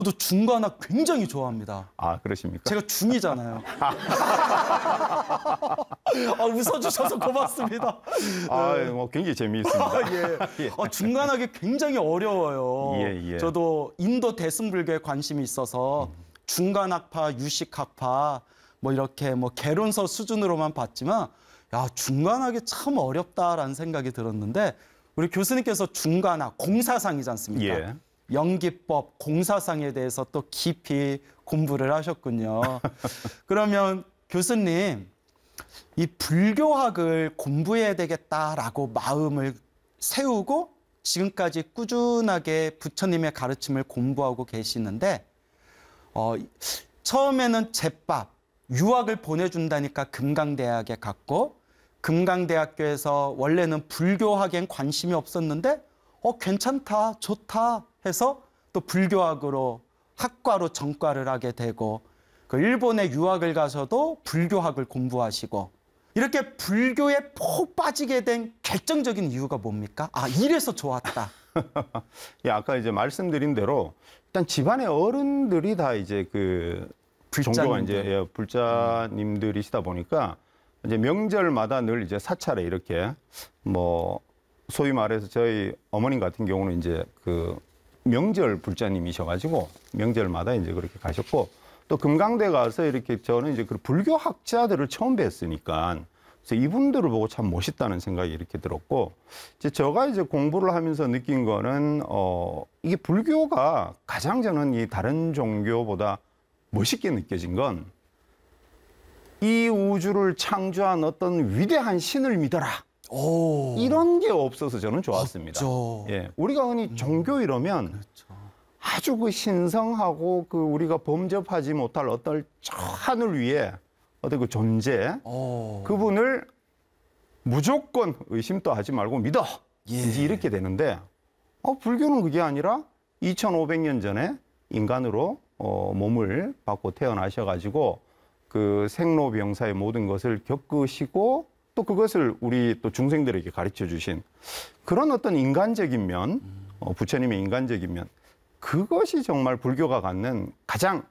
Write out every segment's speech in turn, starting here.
저도 중관학 굉장히 좋아합니다. 아, 그러십니까? 제가 중이잖아요. 웃어주셔서 고맙습니다. 아, 뭐 굉장히 재미있습니다. 예. 중관학이 굉장히 어려워요. 예. 저도 인도 대승불교에 관심이 있어서 중관학파, 유식학파 뭐 이렇게 뭐 개론서 수준으로만 봤지만 야, 중관학이 참 어렵다라는 생각이 들었는데 우리 교수님께서 중관학, 공사상이지 않습니까? 예. 연기법, 공사상에 대해서 또 깊이 공부를 하셨군요. 그러면 교수님, 이 불교학을 공부해야 되겠다라고 마음을 세우고 지금까지 꾸준하게 부처님의 가르침을 공부하고 계시는데 처음에는 제밥, 유학을 보내준다니까 금강대학에 갔고 금강대학교에서 원래는 불교학엔 관심이 없었는데 괜찮다, 좋다 해서 또 불교학으로 학과로 전과를 하게 되고 그 일본에 유학을 가서도 불교학을 공부하시고 이렇게 불교에 푹 빠지게 된 결정적인 이유가 뭡니까? 아, 이래서 좋았다. 예, 아까 이제 말씀드린 대로 일단 집안의 어른들이 다 이제 그 종교가 이제 불자님들이시다 보니까 이제 명절마다 늘 이제 사찰에 이렇게 뭐 소위 말해서 저희 어머님 같은 경우는 이제 그 명절 불자님이셔가지고 명절마다 이제 그렇게 가셨고 또 금강대 가서 이렇게 저는 이제 그 불교 학자들을 처음 뵀으니까 그래서 이분들을 보고 참 멋있다는 생각이 이렇게 들었고 이제 제가 이제 공부를 하면서 느낀 거는 이게 불교가 가장 저는 이 다른 종교보다 멋있게 느껴진 건 이 우주를 창조한 어떤 위대한 신을 믿어라. 이런 게 없어서 저는 좋았습니다. 없죠. 예, 우리가 흔히 종교 이러면 그렇죠. 아주 그 신성하고 그 우리가 범접하지 못할 어떤 저 하늘 위에 어떤 그 존재, 그분을 무조건 의심도 하지 말고 믿어. 이제 이렇게 되는데 불교는 그게 아니라 2500년 전에 인간으로 몸을 받고 태어나셔가지고 그 생로병사의 모든 것을 겪으시고 또 그것을 우리 또 중생들에게 가르쳐 주신 그런 어떤 인간적인 면, 부처님의 인간적인 면, 그것이 정말 불교가 갖는 가장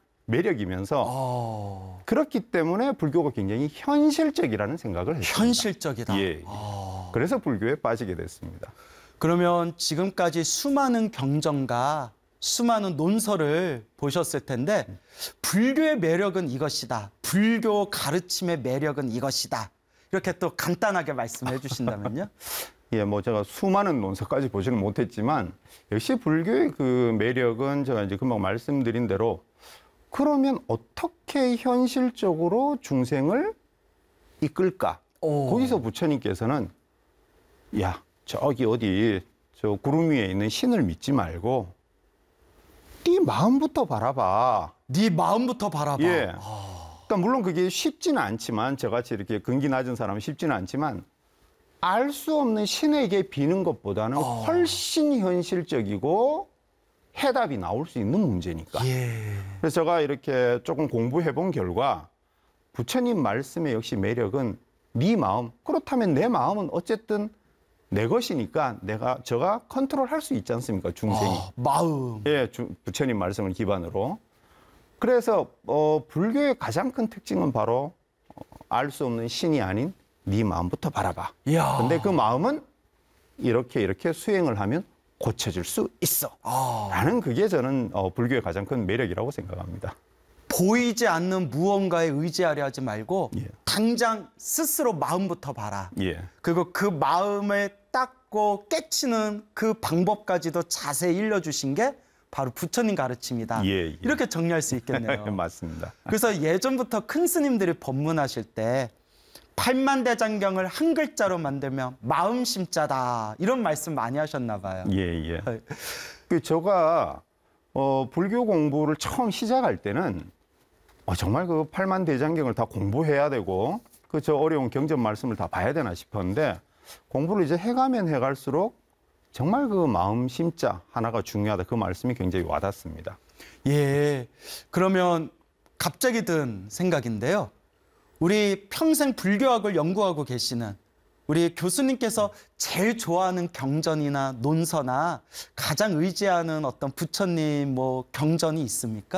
매력이면서 그렇기 때문에 불교가 굉장히 현실적이라는 생각을 했습니다. 현실적이다. 예. 그래서 불교에 빠지게 됐습니다. 그러면 지금까지 수많은 경전과 수많은 논설을 보셨을 텐데 불교의 매력은 이것이다. 불교 가르침의 매력은 이것이다. 이렇게 또 간단하게 말씀해 주신다면요? 예, 뭐 제가 수많은 논설까지 보지는 못했지만 역시 불교의 그 매력은 제가 이제 금방 말씀드린 대로 그러면 어떻게 현실적으로 중생을 이끌까? 거기서 부처님께서는 야, 저기 어디 저 구름 위에 있는 신을 믿지 말고 네 마음부터 바라봐. 네 마음부터 바라봐. 예. 그러니까 물론 그게 쉽지는 않지만 저같이 이렇게 근기 낮은 사람은 쉽지는 않지만 알 수 없는 신에게 비는 것보다는 훨씬 현실적이고 해답이 나올 수 있는 문제니까. 그래서 제가 이렇게 조금 공부해 본 결과 부처님 말씀의 역시 매력은 네 마음. 그렇다면 내 마음은 어쨌든 내 것이니까 제가 컨트롤할 수 있지 않습니까, 중생이. 마음. 예, 부처님 말씀을 기반으로. 그래서 불교의 가장 큰 특징은 바로 알 수 없는 신이 아닌 네 마음부터 바라봐. 근데 그 마음은 이렇게 수행을 하면 고쳐질 수 있어. 라는 그게 저는 불교의 가장 큰 매력이라고 생각합니다. 보이지 않는 무언가에 의지하려 하지 말고 당장 스스로 마음부터 봐라. 그리고 그 마음을 닦고 깨치는 그 방법까지도 자세히 일러주신 게 바로 부처님 가르침이다. 이렇게 정리할 수 있겠네요. 맞습니다. 그래서 예전부터 큰 스님들이 법문하실 때 팔만대장경을 한 글자로 만들면 마음심자다. 이런 말씀 많이 하셨나 봐요. 제가 불교 공부를 처음 시작할 때는 정말 그 팔만대장경을 다 공부해야 되고 그 저 어려운 경전 말씀을 다 봐야 되나 싶었는데 공부를 이제 해가면 해갈수록 정말 그 마음 심자 하나가 중요하다. 그 말씀이 굉장히 와닿습니다. 예. 그러면 갑자기 든 생각인데요. 우리 평생 불교학을 연구하고 계시는 우리 교수님께서 제일 좋아하는 경전이나 논서나 가장 의지하는 어떤 부처님 뭐 경전이 있습니까?